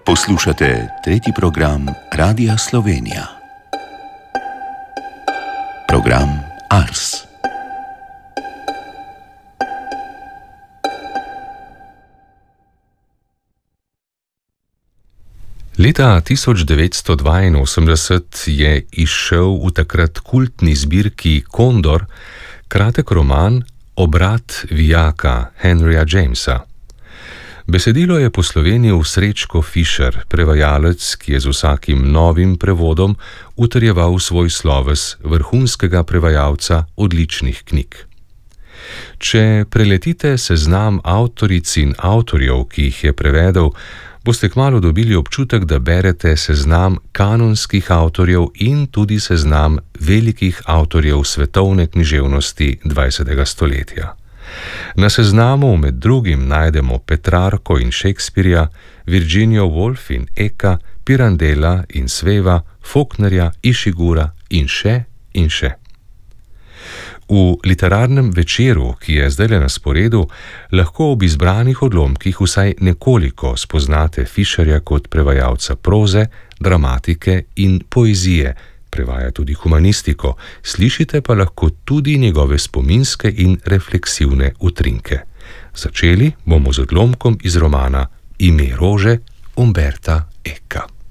Poslušate tretji program Radia Slovenija. Program Ars. Leta 1982 je izšel v takrat kultni zbirki Kondor kratek roman Obrat vijaka Henryja Jamesa. Besedilo je poslovenil Srečko Fišer, prevajalec, ki je z vsakim novim prevodom utrjeval svoj sloves vrhunskega prevajalca odličnih knjig. Če preletite seznam avtoric in avtorjev, ki jih je prevedel, boste kmalu dobili občutek, da berete seznam kanonskih avtorjev in tudi seznam velikih avtorjev svetovne književnosti 20. stoletja. Na seznamu med drugim najdemo Petrarko in Shakespearja, Virginijo Woolf in Eka, Pirandela in Sveva, Faulknerja, Ishigura in še in še. V literarnem večeru, ki je zdajle na sporedu, lahko ob izbranih odlomkih vsaj nekoliko spoznate Fišerja kot prevajalca proze, dramatike in poezije, prevaja tudi humanistiko, slišite pa lahko tudi njegove spominske in refleksivne utrinke. Začeli bomo z odlomkom iz romana Ime rože Umberta Eka.